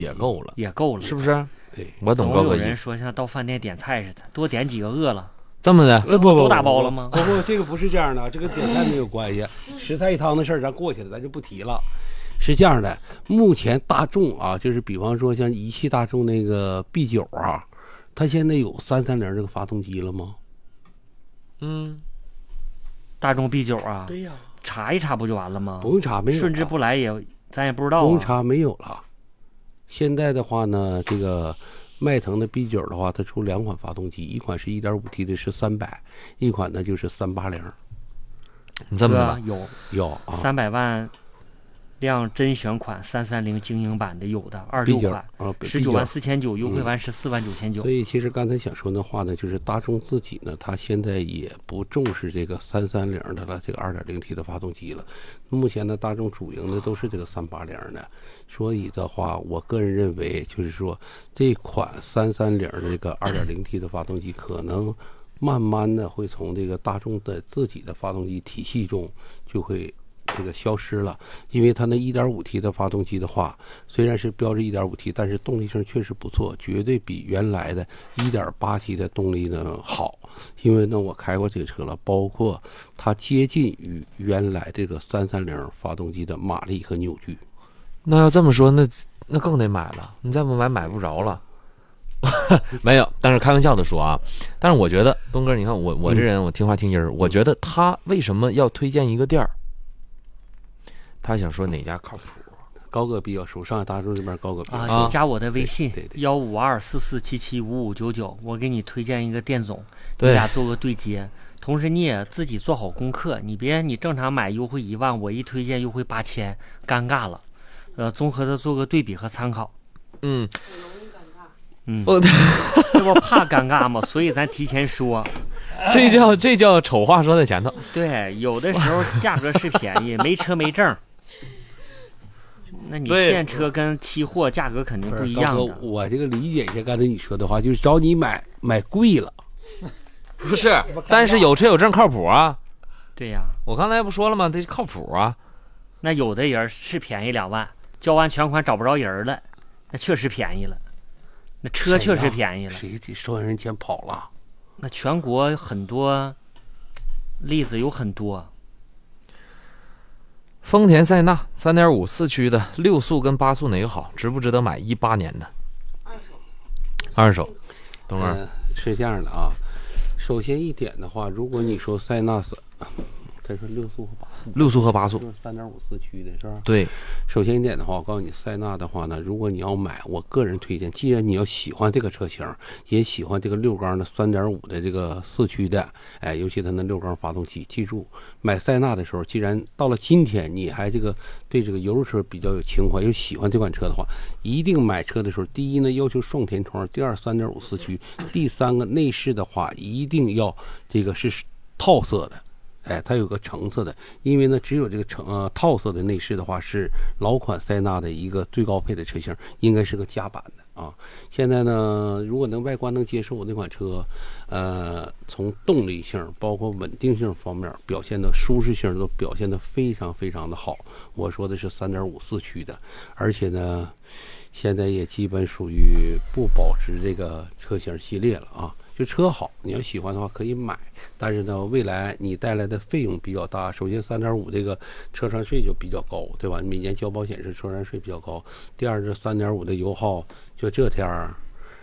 也够了， 也够了， 是不是？ 对， 我懂高总有哥意思。 人说像到饭店点菜似的，多点几个饿了， 这么的， 都打包了吗？ 不，这个不是这样的，这个点菜没有关系，食菜一汤的事儿咱过去了，咱就不提了。是这样的，目前大众啊，就是比方说像一汽大众那个 B9啊，它现在有330这个发动机了吗？ 大众 B9啊， 对呀， 查一查不就完了吗？ 不用查，没有了， 顺治不来咱也不知道、啊。 不用查，没有了。现在的话呢，这个迈腾的 B9的话，它出2款发动机，一款是 1.5T 的是300，一款呢就是380。 你这么的吧， 有啊 ，300万辆甄选款330精英版的有的26款，19.499万优惠完14.999万。 所以其实刚才想说的话呢，就是大众自己呢，它现在也不重视这个330的了，这个 2.0T 的发动机了。目前呢，大众主营的都是这个380的，所以的话，我个人认为就是说，这款330的这个 2.0T 的发动机可能慢慢的会从这个大众的自己的发动机体系中就会这个消失了，因为它那 1.5T 的发动机的话，虽然是标致 1.5T， 但是动力性确实不错，绝对比原来的 1.8T 的动力呢好。因为呢，我开过这个车了，包括它接近于原来这个330发动机的马力和扭矩。 那要这么说，那更得买了，你再不买不着了。没有，但是开玩笑的说啊，但是我觉得东哥，你看我这人我听话听音儿，我觉得他为什么要推荐一个店儿？他想说哪家靠谱？ 高哥比较熟，上海大众这边高哥比较熟啊，加我的微信对 15244775599，我给你推荐一个店总， 对你俩做个对接。同时你也自己做好功课，你别你正常买优惠1万，我一推荐优惠8000，尴尬了。综合的做个对比和参考。这不怕尴尬吗？所以咱提前说。 这叫丑话说在前头。 对，有的时候价格是便宜，没车没证。那你现车跟期货价格肯定不一样的。 我这个理解一下刚才你说的话，就是找你买贵了。 不是，但是有车有证靠谱啊。 对呀， 我刚才不说了吗？这靠谱啊。 那有的人是便宜2万，交完全款找不着人了，那确实便宜了。那车确实便宜了。 谁收人钱跑了？ 那全国很多例子有很多。 丰田塞纳 3.5 四驱的6速跟8速哪个好？值不值得买？18年的二手。等会儿是这样的啊，首先一点的话，如果你说塞纳他说6速和8速3.5四驱的是吧？ 对。 首先一点的话，我告诉你，塞纳的话呢，如果你要买，我个人推荐，既然你要喜欢这个车型，也喜欢这个6缸的3.5的这个四驱的，尤其它那6缸发动机，记住买塞纳的时候，既然到了今天你还对这个油车比较有情怀，又喜欢这款车的话，一定买车的时候，第一呢要求双天窗，第二3.5四驱，第三个内饰的话一定要这个是套色的。它有个橙色的，因为呢，只有这个套色的内饰的话，是老款塞纳的一个最高配的车型，应该是个加版的啊。现在呢，如果外观能接受那款车，从动力性包括稳定性方面表现的舒适性都表现的非常非常的好。我说的是3.5四驱的，而且呢，现在也基本属于不保值这个车型系列了啊。就车好，你要喜欢的话可以买，但是呢，未来你带来的费用比较大。首先3.5这个车船税就比较高，对吧？每年交保险是车船税比较高。第二是3.5的油耗，就这天儿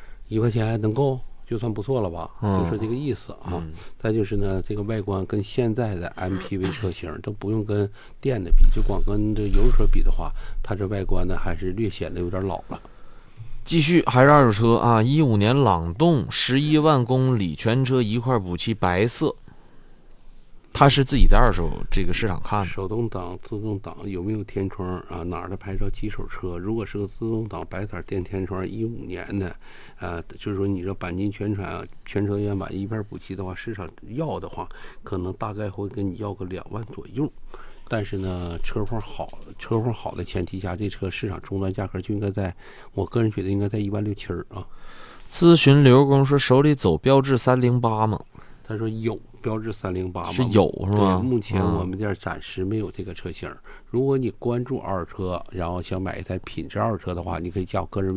1块钱还能够，就算不错了吧？就是这个意思啊。再就是呢，这个外观跟现在的 MPV 车型都不用跟电的比，就光跟这油车比的话，它这外观呢还是略显得有点老了。 继续还是二手车啊，15年朗动11万公里，全车一块补漆，白色。他是自己在二手这个市场看的。 手动挡、自动挡有没有天窗啊？哪儿的牌照几手车？如果是个自动挡白色电天窗，15年的，就是说你这钣金全车原版一片补漆的话，市场要的话，可能大概会跟你要个2万左右。但是呢，车况好的前提下，这车市场终端价格就应该我个人觉得应该在1.6万7啊。 咨询刘工说手里走标致308吗他说有标致308嘛， 是有是吗？ 对，目前嗯我们店暂时没有这个车型。如果你关注二手车，然后想买一台品质二手车的话，你可以加我个人微信。